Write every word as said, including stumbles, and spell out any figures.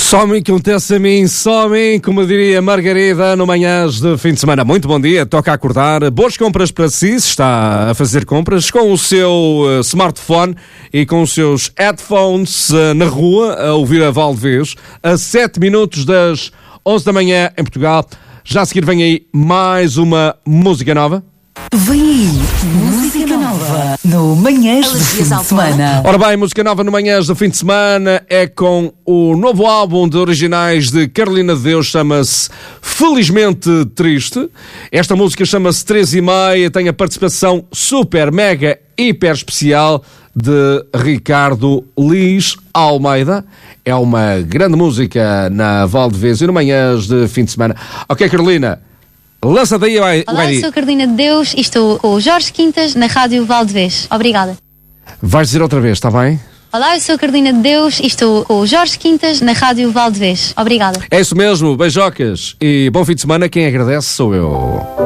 Só me acontece a mim, só a mim, como diria Margarida, no manhãs de fim de semana. Muito bom dia, toca acordar. Boas compras para si, se está a fazer compras com o seu uh, smartphone e com os seus headphones uh, na rua, a ouvir a Valdevez, a sete minutos das onze da manhã em Portugal. Já a seguir vem aí mais uma música nova. Vem aí, música nova no Manhãs de Fim de Semana. Ora bem, música nova no Manhãs de Fim de Semana é com o novo álbum de originais de Carolina de Deus, chama-se Felizmente Triste. Esta música chama-se três e meia, tem a participação super, mega, hiper especial de Ricardo Lis Almeida. É uma grande música na Valdevez e no Manhãs de Fim de Semana. Ok, Carolina, lança daí o I D. Olá, eu sou a Carolina de Deus e estou com o Jorge Quintas na Rádio Valdevez. Obrigada. Vais dizer outra vez, está bem? Olá, eu sou a Carolina de Deus e estou com o Jorge Quintas na Rádio Valdevez. Obrigada. É isso mesmo, beijocas e bom fim de semana. Quem agradece sou eu.